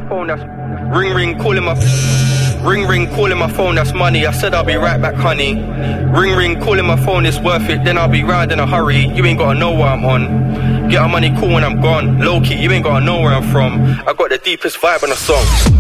my phone, that's ring ring calling my phone, that's money. I said I'll be right back, honey. Ring ring calling my phone, it's worth it. Then I'll be round in a hurry. You ain't gotta know where I'm on. Get our money cool when I'm gone. Low key, you ain't gotta know where I'm from. I got the deepest vibe on the song.